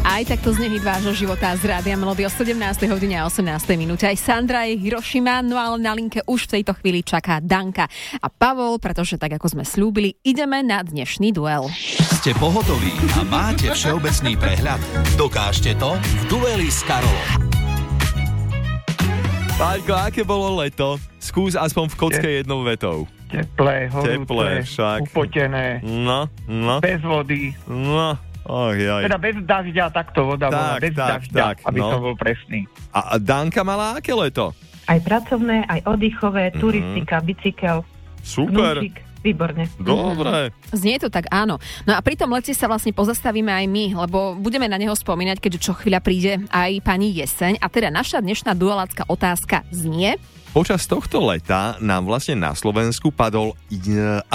Aj takto znie hit vášho života z Rádia Melody o 17. hodine a 18. minúte. Aj Sandra je Hirošima, no ale na linke už v tejto chvíli čaká Danka a Pavol, pretože tak ako sme slúbili, ideme na dnešný duel. Ste pohotoví a máte všeobecný prehľad? Dokážte to v dueli s Karolom. Paľko, aké bolo leto? Skús aspoň v kocke jednou vetou. Teplé, horúce, Teplé, však. upotené, No. bez vody. No. Teda bez dažďa, takto voda bola, bez dažďa, aby som bol presný. A Danka mala aké leto? Aj pracovné, aj oddychové, turistika, bicykel, Super. gnúčik, výborne. Dobre. Znie to tak, áno. No a pri tom lete sa vlastne pozastavíme aj my, lebo budeme na neho spomínať, keďže čo chvíľa príde aj pani Jeseň. A teda naša dnešná duelácka otázka znie: Počas tohto leta nám vlastne na Slovensku padol